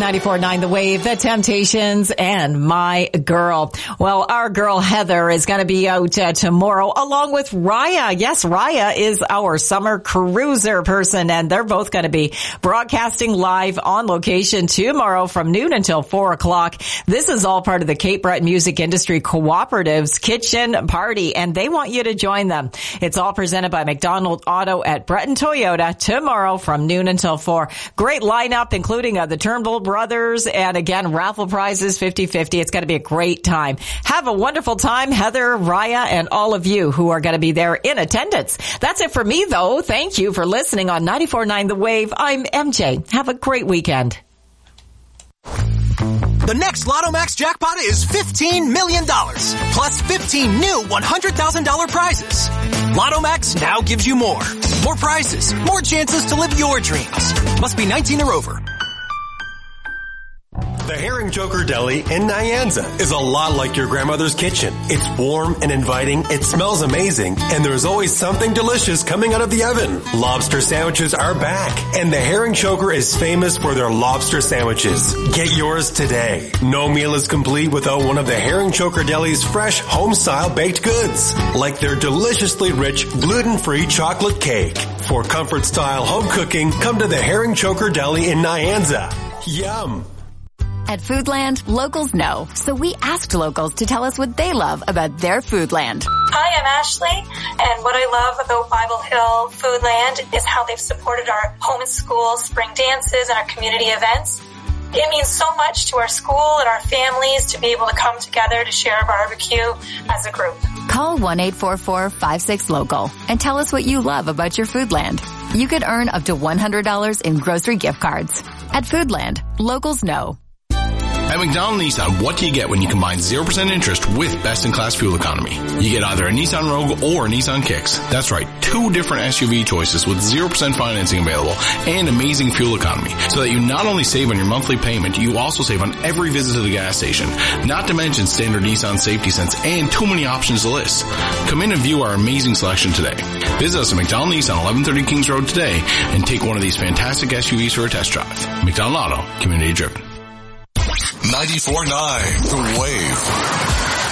94.9 The Wave, The Temptations, and My Girl. Well, our girl Heather is going to be out tomorrow along with Raya. Yes, Raya is our summer cruiser person, and they're both going to be broadcasting live on location tomorrow from noon until 4 o'clock. This is all part of the Cape Breton Music Industry Cooperative's Kitchen Party, and they want you to join them. It's all presented by McDonald Auto at Breton Toyota tomorrow from noon until 4. Great lineup, including the Turnbull Brothers, and again, raffle prizes 50-50. It's going to be a great time. Have a wonderful time, Heather, Raya, and all of you who are going to be there in attendance. That's it for me, though. Thank you for listening on 94.9 The Wave. I'm MJ. Have a great weekend. The next Lotto Max jackpot is $15 million, plus 15 new $100,000 prizes. Lotto Max now gives you more. More prizes, more chances to live your dreams. Must be 19 or over. The Herring Joker Deli in Nyanza is a lot like your grandmother's kitchen. It's warm and inviting, it smells amazing, and there's always something delicious coming out of the oven. Lobster sandwiches are back, and the Herring Joker is famous for their lobster sandwiches. Get yours today. No meal is complete without one of the Herring Joker Deli's fresh home-style baked goods, like their deliciously rich gluten-free chocolate cake. For comfort-style home cooking, come to the Herring Joker Deli in Nyanza. Yum! At Foodland, locals know, so we asked locals to tell us what they love about their Foodland. Hi, I'm Ashley, and what I love about Bible Hill Foodland is how they've supported our home and school spring dances and our community events. It means so much to our school and our families to be able to come together to share a barbecue as a group. Call 1-844-56-LOCAL and tell us what you love about your Foodland. You could earn up to $100 in grocery gift cards. At Foodland, locals know. At McDonald Nissan, what do you get when you combine 0% interest with best-in-class fuel economy? You get either a Nissan Rogue or a Nissan Kicks. That's right, two different SUV choices with 0% financing available and amazing fuel economy, so that you not only save on your monthly payment, you also save on every visit to the gas station. Not to mention standard Nissan safety sense and too many options to list. Come in and view our amazing selection today. Visit us at McDonald Nissan, 1130 Kings Road today, and take one of these fantastic SUVs for a test drive. McDonald Auto, community driven. 94.9 The Wave.